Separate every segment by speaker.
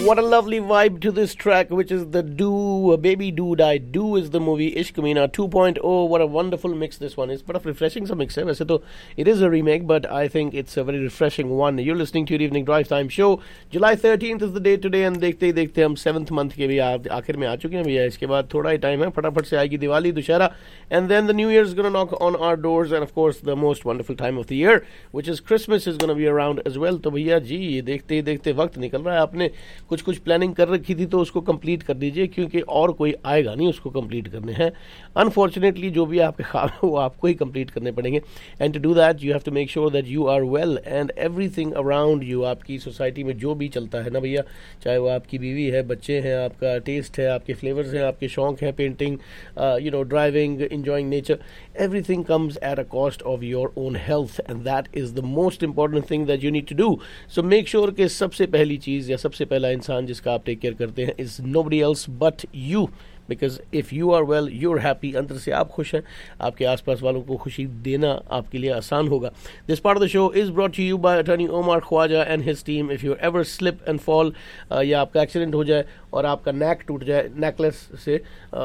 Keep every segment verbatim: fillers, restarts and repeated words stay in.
Speaker 1: What a lovely vibe to this track, which is the Do, Baby Dude I Do is the movie Ishq Meena two point oh. What a wonderful mix this one is. But a refreshing सा mix है. वैसे तो it is a remake, but I think it's a very refreshing one. You're listening to your Evening Drive Time show. July thirteenth is the day today, and देखते ही देखते हम seventh month के भी आखिर में आ चुके हैं भैया. इसके बाद थोड़ा ही टाइम है, फटाफट से आएगी Diwali, Dussehra, and then the New Year is going to knock on our doors, and of course the most wonderful time of the year, which is Christmas, is going to be around as well. तो भैया जी देखते ही देखते वक्त निकल रहा है. आपने कुछ कुछ प्लानिंग कर रखी थी तो उसको कंप्लीट कर दीजिए, क्योंकि और कोई आएगा नहीं उसको कंप्लीट करने हैं. अनफॉर्चुनेटली जो भी आपके ख्वाब है वो आपको ही कंप्लीट करने पड़ेंगे. And to do that you have to make sure that you are well and everything around you. आपकी सोसाइटी में जो भी चलता है ना भैया, चाहे वो आपकी बीवी है, बच्चे हैं, आपका टेस्ट है, आपके फ्लेवर्स हैं, आपके शौक हैं, painting, you know, driving, enjoying nature, everything comes at a cost of your own health, and that is the most important thing that you need to do. So make sure कि सबसे पहली चीज़ या सबसे पहला इंसान जिसका आप टेक केयर करते हैं is nobody else but you. Because if you are well, you're happy. अंदर से आप खुश हैं, आपके आसपास वालों को खुशी देना आपके लिए आसान होगा. This part of the show is brought to you by attorney Omar Khwaja and his team. If you ever slip and fall, uh, या आपका एक्सीडेंट हो जाए और आपका नेक टूट जाए नेकलेस से,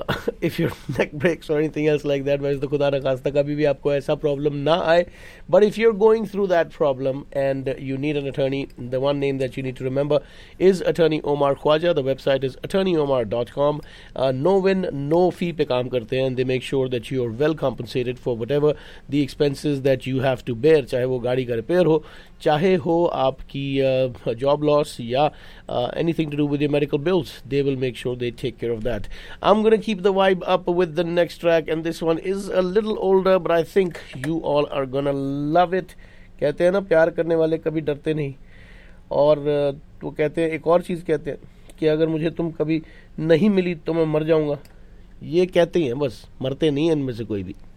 Speaker 1: if your neck breaks or anything else like that, वैसे तो खुदा न खास्ता कभी भी आपको ऐसा प्रॉब्लम ना आए. But if you're going through that problem and you need an attorney, the one name that you need to remember is attorney Omar Khwaja. The website is attorney omar dot com. Uh, no win, no fee पे काम करते हैं, and they make sure that you are well compensated for whatever the expenses that you have to bear. चाहे वो गाड़ी का repair हो, चाहे हो आपकी जॉब लॉस या anything to do with your medical bills, they will make sure they take care of that. I'm going to keep the vibe up with the next track, and this one is a little older, but I think you all are going to love it. कहते हैं ना, प्यार करने वाले कभी डरते नहीं. और वो कहते हैं, एक और चीज़ कहते हैं कि अगर मुझे तुम कभी नहीं मिली तो मैं मर जाऊंगा. ये कहते ही हैं, बस मरते नहीं हैं इनमें से कोई भी.